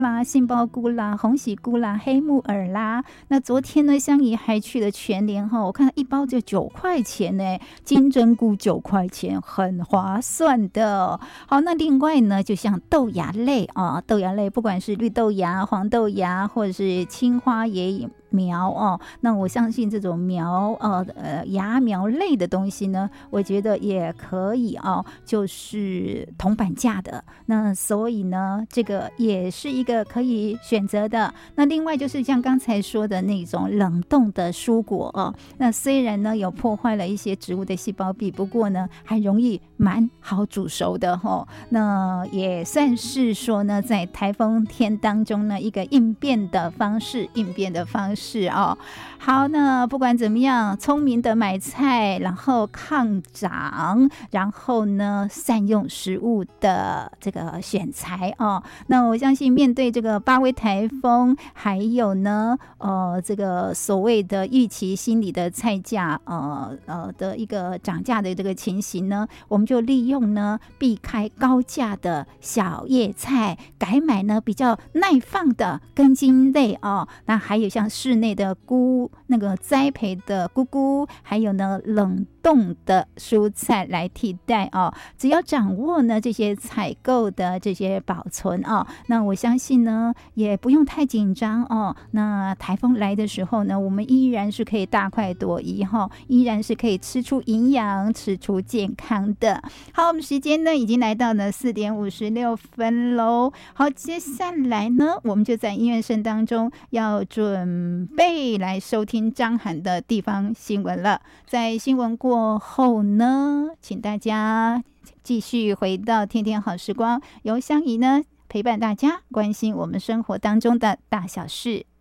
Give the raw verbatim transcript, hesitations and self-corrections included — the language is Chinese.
啦、杏鲍菇啦、红喜菇啦、黑木耳啦。那昨天呢，香姨还去了全联哈，我看一包就九块钱呢，金针菇九块钱，很划算的。好，那另外呢，就像豆芽类啊，豆芽类不管是绿豆芽、黄豆芽，或者是青花椰苗哦，那我相信这种苗呃呃芽苗类的东西呢，我觉得也可以哦，就是铜板价的。那所以呢，这个也是一个可以选择的。那另外就是像刚才说的那种冷冻的蔬果哦，那虽然呢有破坏了一些植物的细胞壁，不过呢还容易蛮好煮熟的哦。那也算是说呢，在台风天当中呢，一个应变的方式，应变的方式。是哦，好，那不管怎么样，聪明的买菜，然后抗涨，然后呢，善用食物的这个选材哦。那我相信，面对这个八威台风，还有呢，呃，这个所谓的预期心理的菜价，呃呃的一个涨价的这个情形呢，我们就利用呢，避开高价的小叶菜，改买呢比较耐放的根茎类哦。那还有像室内的菇，那个栽培的菇菇，还有呢冷冻的蔬菜来替代哦。只要掌握呢这些采购的这些保存哦，那我相信呢也不用太紧张哦。那台风来的时候呢，我们依然是可以大快朵颐哈、哦，依然是可以吃出营养、吃出健康的。好，我们时间呢已经来到了四点五十六分喽。好，接下来呢，我们就在音乐声当中要准备来收听张涵的地方新闻了。在新闻过后呢，请大家继续回到天天好时光，由香怡呢陪伴大家，关心我们生活当中的大小事。